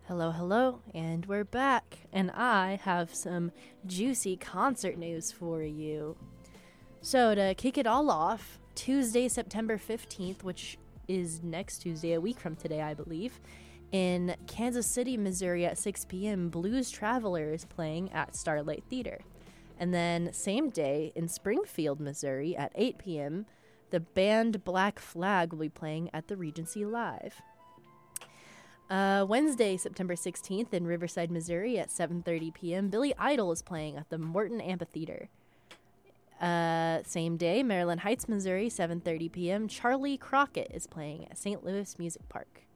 Hello, hello, and we're back. And I have some juicy concert news for you. So, to kick it all off, Tuesday, September 15th, which is next Tuesday, a week from today, I believe, in Kansas City, Missouri at 6 p.m., Blues Traveler is playing at Starlight Theater. And then, same day, in Springfield, Missouri at 8 p.m., the band Black Flag will be playing at the Regency Live. Wednesday, September 16th in Riverside, Missouri at 7:30 p.m., Billy Idol is playing at the Morton Amphitheater. Same day, Maryland Heights, Missouri, 7:30 p.m., Charlie Crockett is playing at St. Louis Music Park.